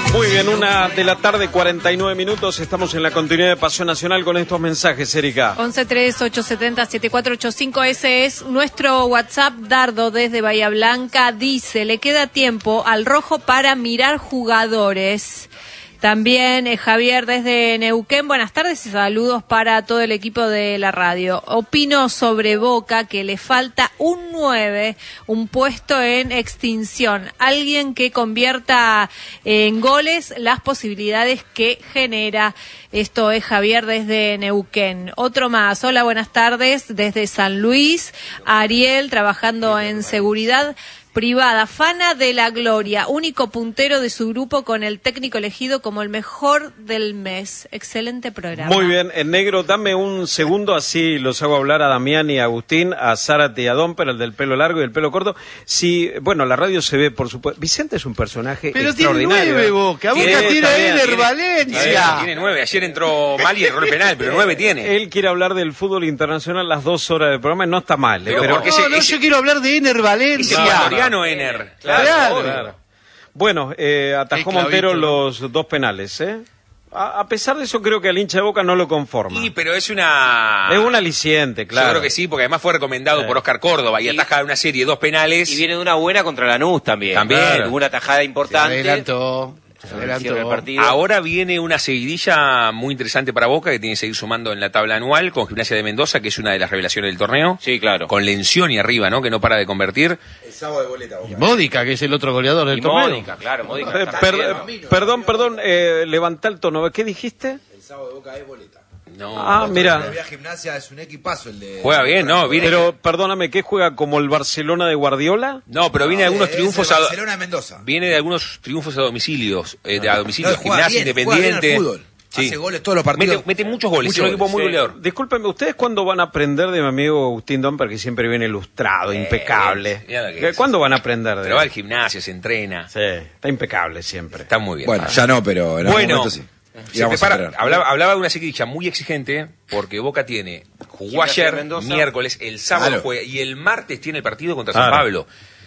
Muy bien, 1:49 estamos en la continuidad de Pasión Nacional con estos mensajes, Erika. 113870-7485, ese es nuestro WhatsApp. Dardo desde Bahía Blanca dice, le queda tiempo al rojo para mirar jugadores. También Javier desde Neuquén, buenas tardes y saludos para todo el equipo de la radio. Opino sobre Boca que le falta un 9, un puesto en extinción, alguien que convierta en goles las posibilidades que genera. Esto es Javier desde Neuquén. Otro más, hola, buenas tardes desde San Luis, Ariel trabajando en seguridad privada, Fana de la Gloria, único puntero de su grupo con el técnico elegido como el mejor del mes. Excelente programa. Muy bien, en negro, dame un segundo, así los hago hablar a Damián y a Agustín, a Zárate y a Domper, el del pelo largo y el pelo corto. Sí, bueno, la radio se ve, por supuesto. Vicente es un personaje extraordinario. Pero tiene 9, Boca. Boca tiene Ener Valencia. Tiene 9. Ayer entró mal y erró el penal, pero 9 tiene. Él quiere hablar del fútbol internacional las 2 horas del programa y no está mal. Pero yo quiero hablar de Ener Valencia. Ener. Claro. Bueno, atajó Montero los 2 penales, ¿eh? A pesar de eso, creo que al hincha de Boca no lo conforma. Sí, pero es una... Es un aliciente, claro. Yo creo que sí, porque además fue recomendado por Oscar Córdoba y ataja una serie de 2 penales. Y viene de una buena contra Lanús también. Claro. Tuvo una tajada importante. Se adelantó. El partido. Ahora viene una seguidilla muy interesante para Boca, que tiene que seguir sumando en la tabla anual, con Gimnasia de Mendoza, que es una de las revelaciones del torneo. Sí, claro. Con Lencioni arriba, ¿no? Que no para de convertir. El sábado de boleta, Boca. Y Módica, que es el otro goleador del torneo. Módica, claro, Módica. Perdón, levantá el tono. ¿Qué dijiste? El sábado de Boca es boleta. No. Mira. La Gimnasia es un equipazo el de... Juega bien, ¿no? Viene... Pero, perdóname, ¿qué juega como el Barcelona de Guardiola? No, pero viene de algunos triunfos a Barcelona de Mendoza. Viene de algunos triunfos a domicilios, a domicilio, No, Gimnasia Independiente. Fútbol. Sí. Hace goles todos los partidos. Mete muchos goles, es un equipo muy goleador. Discúlpenme, ¿ustedes cuándo van a aprender de mi amigo Agustín Domper, que siempre viene ilustrado, impecable? ¿Cuándo van a aprender de él? Pero va al gimnasio, se entrena. Sí, está impecable siempre. Está muy bien. Bueno, ya no, pero en algún momento sí. Se prepara, hablaba de una seguidilla muy exigente, porque Boca jugó ayer, miércoles, el sábado juega, y el martes tiene el partido contra San Pablo.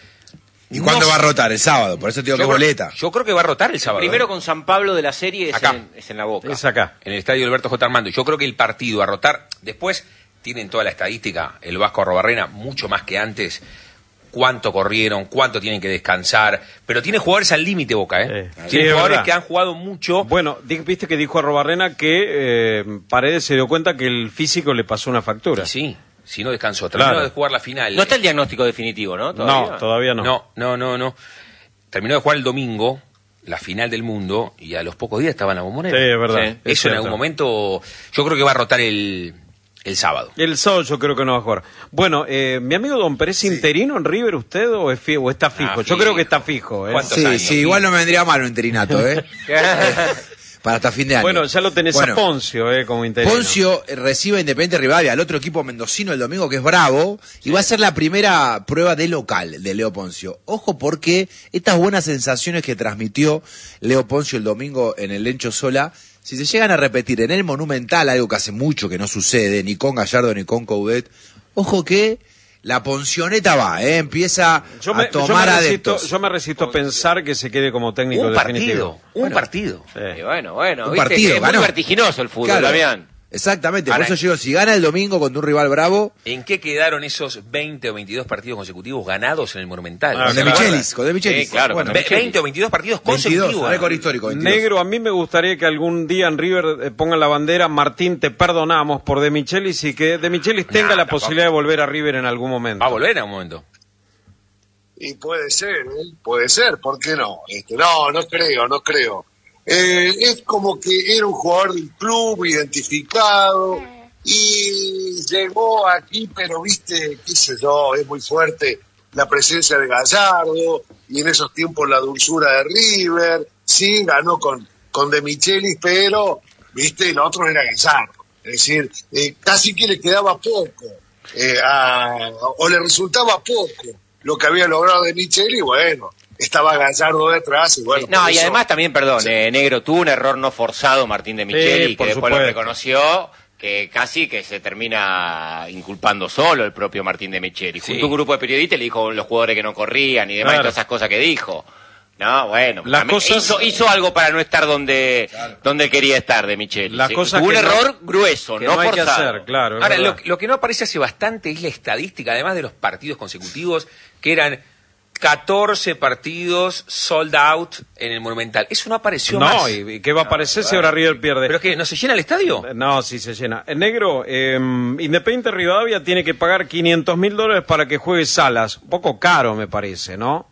¿Y cuándo va a rotar? El sábado, por eso te digo que boleta. Yo creo que va a rotar el sábado. Primero con San Pablo de la serie es en la Boca. Es acá. En el estadio Alberto J. Armando. Yo creo que el partido a rotar, después tienen toda la estadística, el Vasco Arrobarrena, mucho más que antes, cuánto corrieron, cuánto tienen que descansar, pero tiene jugadores al límite Boca, Tiene jugadores que han jugado mucho. Bueno, viste que dijo Arrobarrena que Paredes se dio cuenta que el físico le pasó una factura. Sí. Si no descansó, terminó de jugar la final. No está el diagnóstico definitivo, ¿no? No, todavía no. No. Terminó de jugar el domingo, la final del mundo, y a los pocos días estaba en la Bombonera. Sí, es verdad. Sí. Eso en algún momento, yo creo que va a rotar el sábado. El sábado yo creo que no va a jugar. Bueno, mi amigo Don Pérez, ¿interino en River usted o está fijo? Yo creo que está fijo. ¿Cuántos años? Sí, igual no me vendría mal un interinato, para hasta fin de año. Bueno, ya lo tenés a Poncio, como interino. Poncio recibe a Independiente Rivadavia, al otro equipo mendocino el domingo, que es Bravo, y va a ser la primera prueba de local de Leo Poncio. Ojo, porque estas buenas sensaciones que transmitió Leo Poncio el domingo en el Lencho Sola, si se llegan a repetir en el Monumental, algo que hace mucho que no sucede, ni con Gallardo ni con Coudet, ojo que la Poncioneta va, empieza a tomar adeptos. Yo me resisto a pensar que se quede como técnico definitivo. Un partido. Sí. Bueno, un partido, es muy vertiginoso el fútbol, claro. Damián. Exactamente, por eso yo digo, si gana el domingo contra un rival bravo... ¿En qué quedaron esos 20 o 22 partidos consecutivos ganados en el Monumental? Con De Michelis. Sí, claro. Bueno, 20 o 22 partidos consecutivos. Récord histórico. 22. Negro, a mí me gustaría que algún día en River pongan la bandera, Martín, te perdonamos por De Michelis, y que De Michelis tenga la posibilidad de volver a River en algún momento. ¿Va a volver en algún momento? Y puede ser, ¿por qué no? No creo. Es como que era un jugador del club identificado y llegó aquí, pero viste, qué sé yo, es muy fuerte la presencia de Gallardo y en esos tiempos la dulzura de River. Sí, ganó con De Michelis, pero viste, el otro era Gallardo. Es decir, casi que le quedaba poco o le resultaba poco lo que había logrado De Michelis. Bueno, estaba Gallardo detrás y bueno. No, y además también, perdón, Negro, tuvo un error no forzado Martín de Micheli, que después lo reconoció, que casi que se termina inculpando solo el propio Martín de Micheli. Junto a un grupo de periodistas le dijo los jugadores que no corrían y demás, y todas esas cosas que dijo. No, bueno, Las cosas... hizo algo para no estar donde quería estar de Micheli. Las cosas Tuvo un que error grueso, que no hay que forzado. hacer, claro. Ahora, verdad. lo que no aparece hace bastante es la estadística, además de los partidos consecutivos, que eran 14 partidos sold out en el Monumental. Eso no apareció más. No, ¿y qué va a aparecer si ahora River pierde? ¿Pero es que no se llena el estadio? No, sí se llena. En negro, Independiente Rivadavia tiene que pagar $500.000 para que juegue Salas. Un poco caro, me parece, ¿no?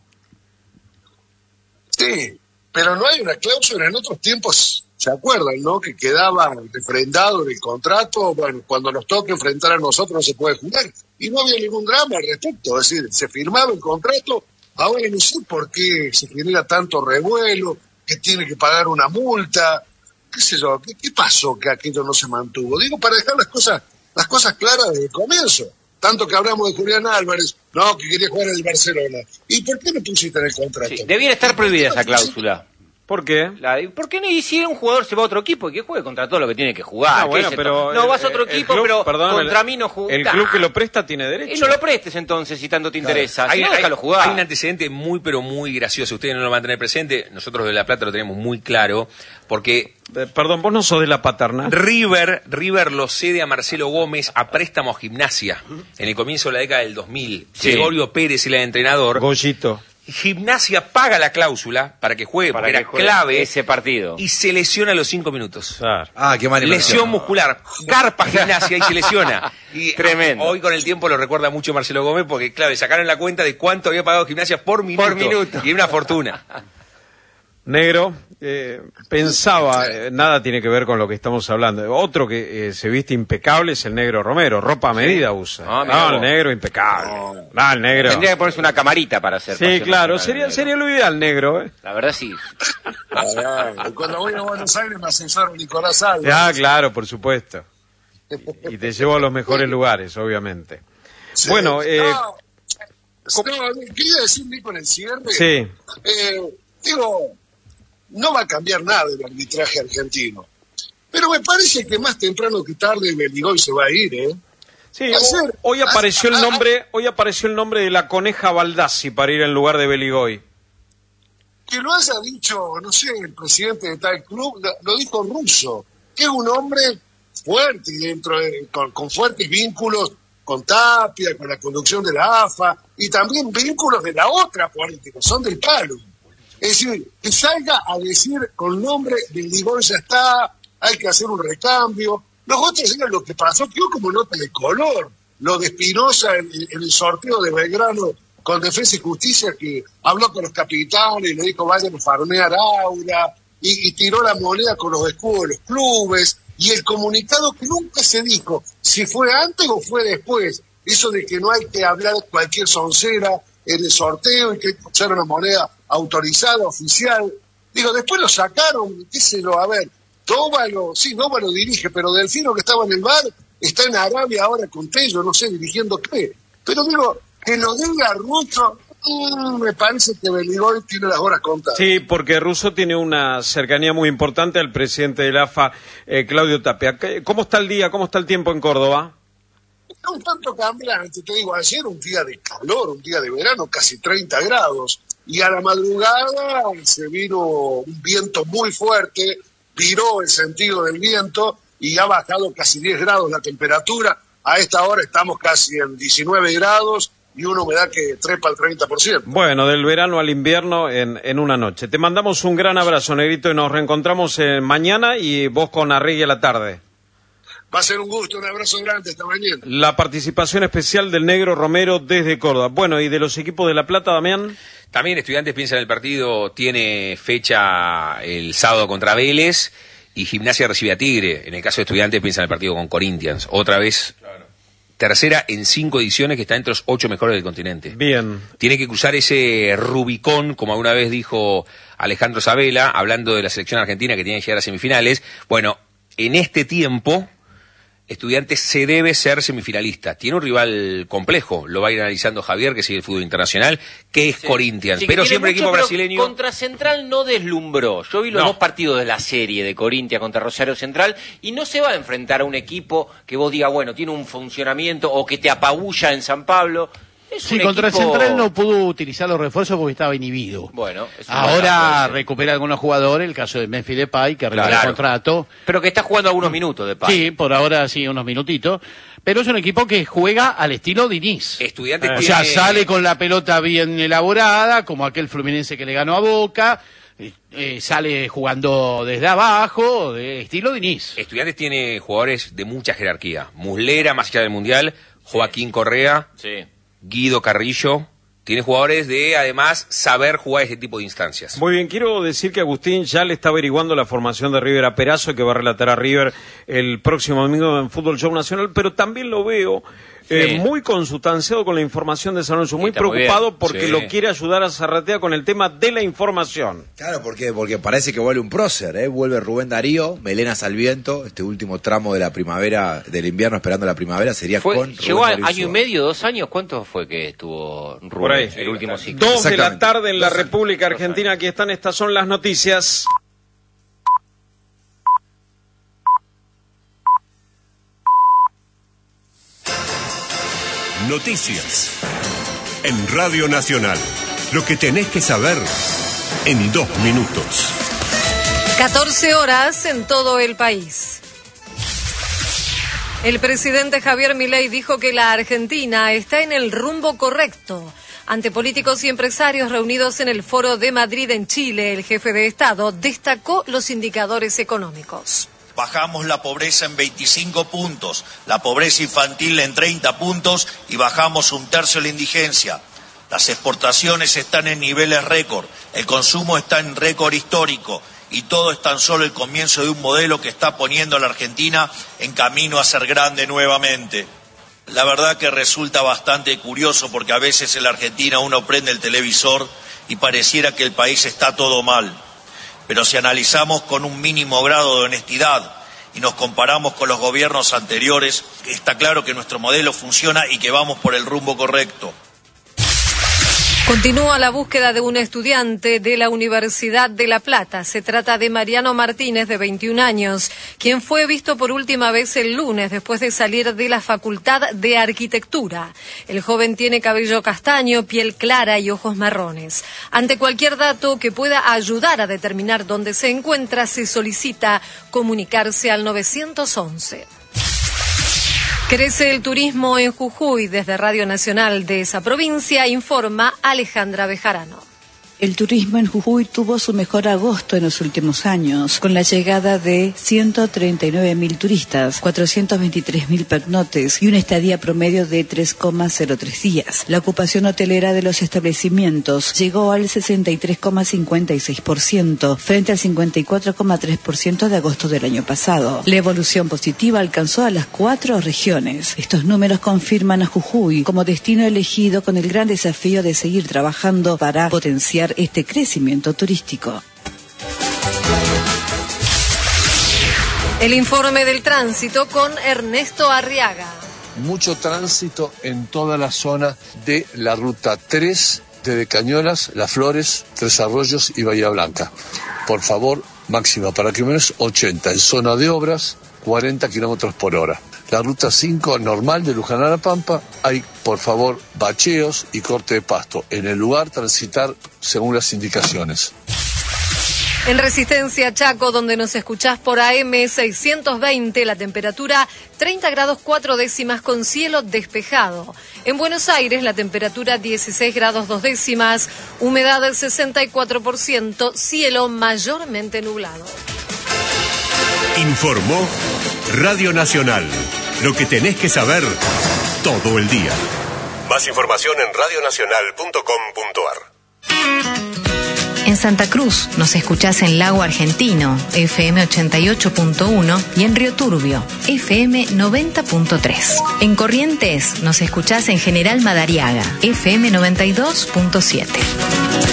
Sí, pero no hay una cláusula. En otros tiempos, ¿se acuerdan, no? Que quedaba refrendado en el contrato. Bueno, cuando nos toque enfrentar a nosotros no se puede jugar. Y no había ningún drama al respecto. Es decir, se firmaba el contrato. Ahora no sé por qué se genera tanto revuelo, que tiene que pagar una multa. ¿Qué sé yo? ¿Qué pasó que aquello no se mantuvo? Digo, para dejar las cosas claras desde el comienzo. Tanto que hablamos de Julián Álvarez, no, que quería jugar en el Barcelona. ¿Y por qué no pusiste en el contrato? Sí, debiera estar prohibida esa cláusula. ¿Por qué? ¿Por qué no hicieron un jugador se va a otro equipo y que juegue contra todo lo que tiene que jugar? Bueno, pero no vas a otro equipo, club, pero perdón, contra mí no jugás. El club que lo presta tiene derecho. Y no lo prestes entonces si tanto te interesa. Si no, déjalo Hay jugar. un antecedente muy, pero muy gracioso. Ustedes no lo van a tener presente. Nosotros de La Plata lo tenemos muy claro. Porque Perdón, vos no sos de la paternal. River lo cede a Marcelo Gómez a préstamo a Gimnasia en el comienzo de la década del 2000. Sí. Gregorio Pérez era el entrenador. Goyito. Gimnasia paga la cláusula para que juegue, porque era clave, ese partido. y se lesiona a los 5 minutos. Claro. Qué mal Lesión muscular, garpa Gimnasia y se lesiona. Y Tremendo. Hoy con el tiempo lo recuerda mucho Marcelo Gómez, porque claro, sacaron la cuenta de cuánto había pagado Gimnasia por minuto. Y una fortuna. Negro, pensaba, nada tiene que ver con lo que estamos hablando. Otro que se viste impecable es el negro Romero, ropa a medida usa. No, el negro impecable. No, el negro. Tendría que ponerse una camarita para hacer. Sí, claro, sería lo ideal, negro. La verdad sí. Cuando voy a Buenos Aires me asesoro Nicolás Álvarez. Claro, por supuesto. Y te llevo a los mejores lugares, obviamente. Sí. Bueno, quería decir, Nico, en el cierre. sí. Digo, no va a cambiar nada el arbitraje argentino. Pero me parece que más temprano que tarde Beligoy se va a ir, ¿eh? Sí, hoy apareció el nombre de la Coneja Baldassi para ir en lugar de Beligoy. Que lo haya dicho, no sé, el presidente de tal club, lo dijo Russo, que es un hombre fuerte con fuertes vínculos con Tapia, con la conducción de la AFA, y también vínculos de la otra política, son del palo. Es decir, que salga a decir con nombre Beligoy ya está, hay que hacer un recambio. Los otros digan lo que pasó, quedó como nota de color. Lo de Espinosa en el sorteo de Belgrano con Defensa y Justicia, que habló con los capitanes, le dijo vayan a farmear aura, y tiró la moneda con los escudos de los clubes, y el comunicado que nunca se dijo si fue antes o fue después, eso de que no hay que hablar de cualquier soncera en el sorteo y que hay que usar una moneda autorizada, oficial. Digo, después lo sacaron, qué sé yo, a ver, Dóvalo dirige, pero Delfino, que estaba en el bar, está en Arabia ahora con Tello, no sé, dirigiendo qué. Pero digo, que lo diga Russo, me parece que Beligoy tiene las horas contadas. Sí, porque Russo tiene una cercanía muy importante al presidente del AFA, Claudio Tapia. ¿Cómo está el día, cómo está el tiempo en Córdoba? Está un tanto cambiante, te digo, ayer un día de calor, un día de verano, casi 30 grados, y a la madrugada se vino un viento muy fuerte, viró el sentido del viento y ha bajado casi 10 grados la temperatura. A esta hora estamos casi en 19 grados y una humedad que trepa al 30%. Bueno, del verano al invierno en una noche. Te mandamos un gran abrazo, Negrito, y nos reencontramos mañana y vos con Arregui a la tarde. Va a ser un gusto, un abrazo grande, hasta mañana. La participación especial del negro Romero desde Córdoba. Bueno, ¿y de los equipos de La Plata, Damián? También Estudiantes piensa en el partido, tiene fecha el sábado contra Vélez y Gimnasia recibe a Tigre. En el caso de Estudiantes piensa en el partido con Corinthians. Otra vez, tercera en 5 ediciones que está entre los 8 mejores del continente. Bien. Tiene que cruzar ese Rubicón, como alguna vez dijo Alejandro Sabela, hablando de la selección argentina que tiene que llegar a semifinales. Bueno, en este tiempo Estudiantes se debe ser semifinalista. Tiene un rival complejo, lo va a ir analizando Javier, que sigue el fútbol internacional, que es Corinthians. Sí, pero siempre mucho, equipo pero brasileño. Contra Central no deslumbró. Yo vi los dos partidos de la serie de Corinthians contra Rosario Central y no se va a enfrentar a un equipo que vos digas, bueno, tiene un funcionamiento o que te apabulla en San Pablo. Sí, contra Central no pudo utilizar los refuerzos porque estaba inhibido. Bueno, ahora recupera algunos jugadores, el caso de Memphis Depay, que renovó el contrato. Pero que está jugando algunos minutos, Depay. Sí, por ahora sí, unos minutitos. Pero es un equipo que juega al estilo Diniz. Estudiantes O sea, sale con la pelota bien elaborada, como aquel Fluminense que le ganó a Boca. Sale jugando desde abajo, de estilo Diniz. Estudiantes tiene jugadores de mucha jerarquía. Muslera, más allá del Mundial, Joaquín Correa, Guido Carrillo. Tiene jugadores de, además, saber jugar ese tipo de instancias. Muy bien, quiero decir que Agustín ya le está averiguando la formación de River a Perazo, que va a relatar a River el próximo domingo en Fútbol Show Nacional, pero también lo veo muy consustanciado con la información de San Lorenzo, muy preocupado porque lo quiere ayudar a Zarratea con el tema de la información. Claro, porque parece que vuelve un prócer, vuelve Rubén Darío, Melenas al viento, este último tramo de la primavera, del invierno esperando la primavera, sería con llegó Rubén Darío año y medio, 2 años, ¿cuánto fue que estuvo Rubén? Por ahí, el último ciclo? 2 de la tarde en la República Argentina, aquí están, estas son las noticias. Noticias en Radio Nacional. Lo que tenés que saber en 2 minutos. 14 horas en todo el país. El presidente Javier Milei dijo que la Argentina está en el rumbo correcto. Ante políticos y empresarios reunidos en el Foro de Madrid en Chile, el jefe de Estado destacó los indicadores económicos. Bajamos la pobreza en 25 puntos, la pobreza infantil en 30 puntos y bajamos 1/3 la indigencia. Las exportaciones están en niveles récord, el consumo está en récord histórico y todo es tan solo el comienzo de un modelo que está poniendo a la Argentina en camino a ser grande nuevamente. La verdad que resulta bastante curioso porque a veces en la Argentina uno prende el televisor y pareciera que el país está todo mal. Pero si analizamos con un mínimo grado de honestidad y nos comparamos con los gobiernos anteriores, está claro que nuestro modelo funciona y que vamos por el rumbo correcto. Continúa la búsqueda de un estudiante de la Universidad de La Plata. Se trata de Mariano Martínez, de 21 años, quien fue visto por última vez el lunes después de salir de la Facultad de Arquitectura. El joven tiene cabello castaño, piel clara y ojos marrones. Ante cualquier dato que pueda ayudar a determinar dónde se encuentra, se solicita comunicarse al 911. Crece el turismo en Jujuy. Desde Radio Nacional de esa provincia informa Alejandra Bejarano. El turismo en Jujuy tuvo su mejor agosto en los últimos años, con la llegada de 139.000 turistas, 423.000 pernoctes y una estadía promedio de 3,03 días. La ocupación hotelera de los establecimientos llegó al 63,56%, frente al 54,3% de agosto del año pasado. La evolución positiva alcanzó a las 4 regiones. Estos números confirman a Jujuy como destino elegido con el gran desafío de seguir trabajando para potenciar este crecimiento turístico. El informe del tránsito con Ernesto Arriaga. Mucho tránsito en toda la zona de la ruta 3, desde Cañuelas, Las Flores, Tres Arroyos y Bahía Blanca. Por favor, máxima para kilómetros 80, en zona de obras 40 kilómetros por hora. La ruta 5 normal de Luján a La Pampa, hay por favor bacheos y corte de pasto. En el lugar transitar según las indicaciones. En Resistencia Chaco, donde nos escuchás por AM 620, la temperatura 30 grados 4 décimas con cielo despejado. En Buenos Aires, la temperatura 16 grados 2 décimas, humedad del 64%, cielo mayormente nublado. Informó Radio Nacional. Lo que tenés que saber todo el día. Más información en radionacional.com.ar. En Santa Cruz nos escuchás en Lago Argentino, FM 88.1 y en Río Turbio, FM 90.3. En Corrientes nos escuchás en General Madariaga, FM 92.7.